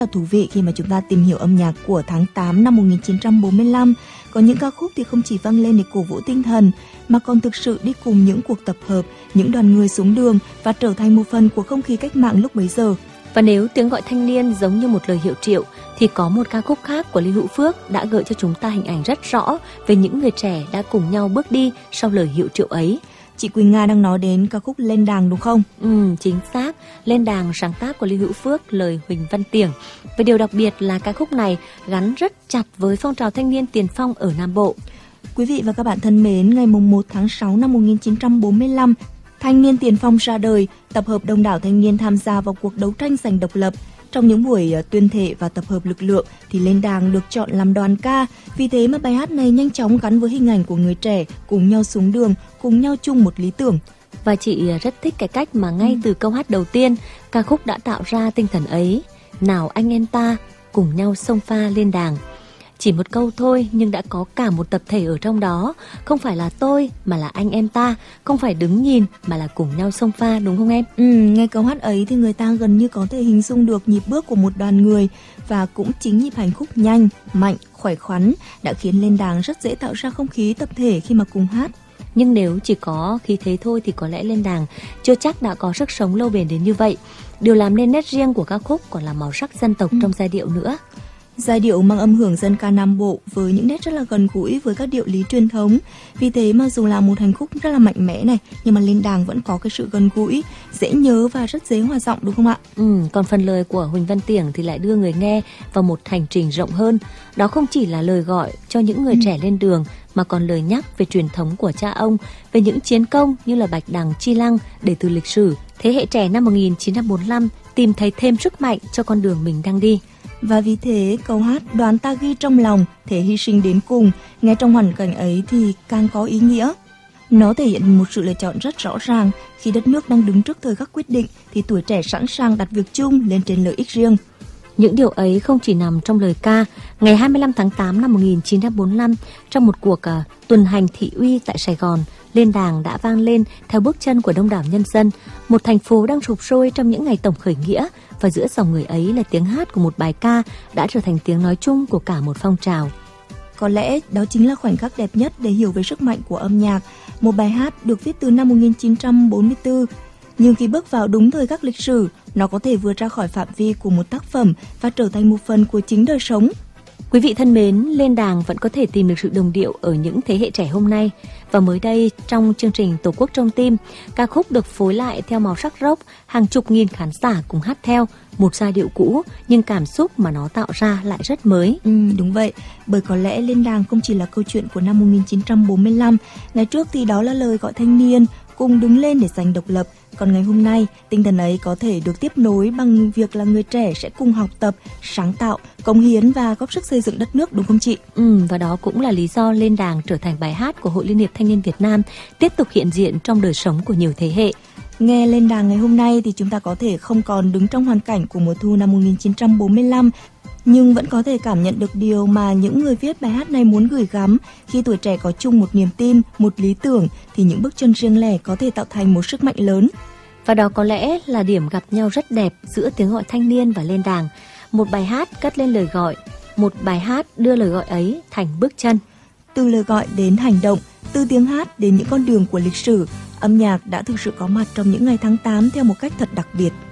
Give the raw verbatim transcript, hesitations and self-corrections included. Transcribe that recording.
là thú vị khi mà chúng ta tìm hiểu âm nhạc của tháng tám năm một nghìn chín trăm bốn mươi lăm. Có những ca khúc thì không chỉ vang lên để cổ vũ tinh thần, mà còn thực sự đi cùng những cuộc tập hợp, những đoàn người xuống đường và trở thành một phần của không khí cách mạng lúc bấy giờ. Và nếu tiếng gọi thanh niên giống như một lời hiệu triệu, thì có một ca khúc khác của Lý Hữu Phước đã gợi cho chúng ta hình ảnh rất rõ về những người trẻ đã cùng nhau bước đi sau lời hiệu triệu ấy. Chị Quỳnh Nga đang nói đến ca khúc Lên Đàng đúng không? Ừ, chính xác. Lên Đàng sáng tác của Lý Hữu Phước, lời Huỳnh Văn Tiểng. Và điều đặc biệt là ca khúc này gắn rất chặt với phong trào thanh niên tiền phong ở Nam Bộ. Quý vị và các bạn thân mến, ngày một tháng sáu năm một nghìn chín trăm bốn mươi lăm, Thanh niên tiền phong ra đời, tập hợp đông đảo thanh niên tham gia vào cuộc đấu tranh giành độc lập. Trong những buổi tuyên thệ và tập hợp lực lượng thì Lên Đàng được chọn làm đoàn ca. Vì thế mà bài hát này nhanh chóng gắn với hình ảnh của người trẻ cùng nhau xuống đường, cùng nhau chung một lý tưởng. Và chị rất thích cái cách mà ngay từ câu hát đầu tiên, ca khúc đã tạo ra tinh thần ấy. Nào anh em ta cùng nhau xông pha lên đàng. Chỉ một câu thôi nhưng đã có cả một tập thể ở trong đó. Không phải là tôi mà là anh em ta, không phải đứng nhìn mà là cùng nhau xông pha, đúng không em? Ừ, nghe câu hát ấy thì người ta gần như có thể hình dung được nhịp bước của một đoàn người. Và cũng chính nhịp hành khúc nhanh, mạnh, khỏe khoắn đã khiến Lên Đàng rất dễ tạo ra không khí tập thể khi mà cùng hát. Nhưng nếu chỉ có khí thế thôi thì có lẽ Lên Đàng chưa chắc đã có sức sống lâu bền đến như vậy. Điều làm nên nét riêng của ca khúc còn là màu sắc dân tộc ừ. trong giai điệu nữa. Giai điệu mang âm hưởng dân ca Nam Bộ với những nét rất là gần gũi với các điệu lý truyền thống. Vì thế mà dù là một hành khúc rất là mạnh mẽ này, nhưng mà Lên Đàng vẫn có cái sự gần gũi, dễ nhớ và rất dễ hòa giọng, đúng không ạ? Ừ, còn phần lời của Huỳnh Văn Tiểng thì lại đưa người nghe vào một hành trình rộng hơn. Đó không chỉ là lời gọi cho những người ừ. trẻ lên đường, mà còn lời nhắc về truyền thống của cha ông, về những chiến công như là Bạch Đằng, Chi Lăng để từ lịch sử. Thế hệ trẻ năm một nghìn chín trăm bốn mươi lăm tìm thấy thêm sức mạnh cho con đường mình đang đi. Và vì thế câu hát Đoàn ta ghi trong lòng, thể hy sinh đến cùng, nghe trong hoàn cảnh ấy thì càng có ý nghĩa. Nó thể hiện một sự lựa chọn rất rõ ràng. Khi đất nước đang đứng trước thời khắc quyết định thì tuổi trẻ sẵn sàng đặt việc chung lên trên lợi ích riêng. Những điều ấy không chỉ nằm trong lời ca. Ngày hai mươi lăm tháng tám năm một nghìn chín trăm bốn mươi lăm, trong một cuộc uh, tuần hành thị uy tại Sài Gòn, Lên Đàng đã vang lên theo bước chân của đông đảo nhân dân. Một thành phố đang sụp sôi trong những ngày tổng khởi nghĩa, và giữa dòng người ấy là tiếng hát của một bài ca đã trở thành tiếng nói chung của cả một phong trào. Có lẽ đó chính là khoảnh khắc đẹp nhất để hiểu về sức mạnh của âm nhạc. Một bài hát được viết từ năm một nghìn chín trăm bốn mươi tư, nhưng khi bước vào đúng thời khắc lịch sử, nó có thể vượt ra khỏi phạm vi của một tác phẩm và trở thành một phần của chính đời sống. Quý vị thân mến, Lên Đàng vẫn có thể tìm được sự đồng điệu ở những thế hệ trẻ hôm nay. Và mới đây, trong chương trình Tổ quốc trong tim, ca khúc được phối lại theo màu sắc rock, hàng chục nghìn khán giả cùng hát theo, một giai điệu cũ, nhưng cảm xúc mà nó tạo ra lại rất mới. Ừ, đúng vậy, bởi có lẽ Lên Đàng không chỉ là câu chuyện của năm một nghìn chín trăm bốn mươi lăm, ngày trước thì đó là lời gọi thanh niên, cùng đứng lên để giành độc lập. Còn ngày hôm nay, tinh thần ấy có thể được tiếp nối bằng việc là người trẻ sẽ cùng học tập, sáng tạo, cống hiến và góp sức xây dựng đất nước, đúng không chị? Ừ, và đó cũng là lý do Lên Đàng trở thành bài hát của Hội Liên hiệp Thanh niên Việt Nam, tiếp tục hiện diện trong đời sống của nhiều thế hệ. Nghe Lên Đàng ngày hôm nay thì chúng ta có thể không còn đứng trong hoàn cảnh của mùa thu năm một nghìn chín trăm bốn mươi lăm, nhưng vẫn có thể cảm nhận được điều mà những người viết bài hát này muốn gửi gắm. Khi tuổi trẻ có chung một niềm tin, một lý tưởng thì những bước chân riêng lẻ có thể tạo thành một sức mạnh lớn. Và đó có lẽ là điểm gặp nhau rất đẹp giữa tiếng gọi thanh niên và Lên Đàng. Một bài hát cất lên lời gọi, một bài hát đưa lời gọi ấy thành bước chân. Từ lời gọi đến hành động, từ tiếng hát đến những con đường của lịch sử, âm nhạc đã thực sự có mặt trong những ngày tháng tám theo một cách thật đặc biệt.